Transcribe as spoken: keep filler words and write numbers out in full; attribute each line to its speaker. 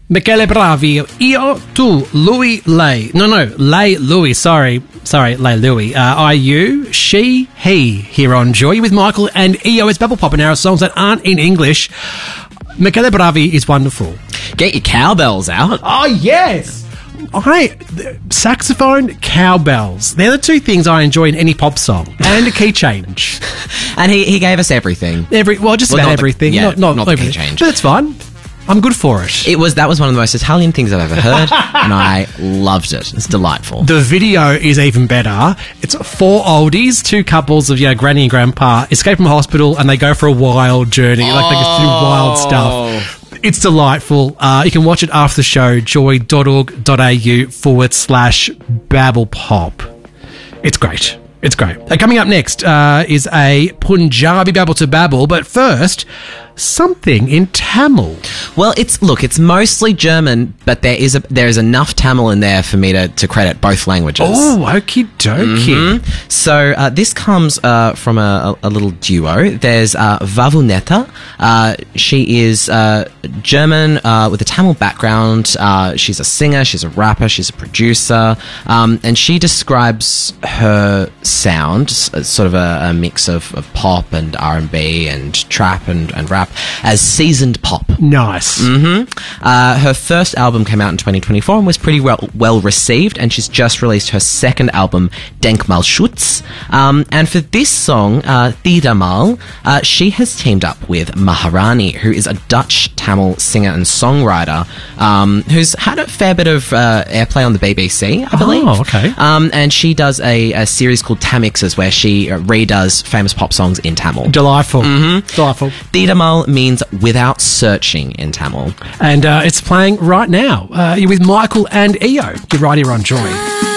Speaker 1: Michele Bravi, io, tu, lui, lei. No, no, lei, lui, sorry. Sorry, lei, lui. Uh, I, you, she, he, here on Joy with Michael and E O. It's Bubble Pop, and our songs that aren't in English. Michele Bravi is wonderful.
Speaker 2: Get your cowbells out.
Speaker 1: Oh, yes. I saxophone, cowbells. They're the two things I enjoy in any pop song. And a key change.
Speaker 2: And he, he gave us everything.
Speaker 1: Every Well, just
Speaker 2: Well,
Speaker 1: about
Speaker 2: not the-
Speaker 1: everything.
Speaker 2: yeah,
Speaker 1: not not,
Speaker 2: not the key
Speaker 1: everything.
Speaker 2: change.
Speaker 1: But it's fine. I'm good for it.
Speaker 2: It was that was one of the most Italian things I've ever heard, and I loved it. It's delightful.
Speaker 1: The video is even better. It's four oldies, two couples of, you know, granny and grandpa escape from hospital, and they go for a wild journey. Like, they just do wild stuff. It's delightful. Uh, you can watch it after the show, joy.org.au forward slash babble pop. It's great. It's great. Uh, coming up next uh, is a Punjabi babble to babble, but first, something in Tamil.
Speaker 2: Well, it's look, it's mostly German, but there is a, there is enough Tamil in there for me to, to credit both languages.
Speaker 1: Oh, okie dokie.
Speaker 2: Mm-hmm. So uh, this comes uh, from a, a, a little duo. There's uh, Vavuneta. Uh, she is uh, German uh, with a Tamil background. Uh, she's a singer, she's a rapper, she's a producer, um, and she describes her sound, s- sort of a, a mix of, of pop and R and B and trap and, and rap, as seasoned pop.
Speaker 1: Nice.
Speaker 2: Mm-hmm. Uh, her first album came out in twenty twenty-four and was pretty well, well received, and she's just released her second album, Denk Mal Schutz. Um, and for this song, uh, Tida Mal, uh, she has teamed up with Maharani, who is a Dutch Tamil singer and songwriter, um, who's had a fair bit of uh, airplay on the B B C, I believe.
Speaker 1: Oh, okay.
Speaker 2: Um, and she does a, a series called Tamixes, where she uh, redoes famous pop songs in Tamil.
Speaker 1: Delightful.
Speaker 2: Mm-hmm.
Speaker 1: Delightful.
Speaker 2: Tida Mal means without searching in Tamil.
Speaker 1: And uh, it's playing right now. Uh, you're with Michael and E O. You're right here on Joy.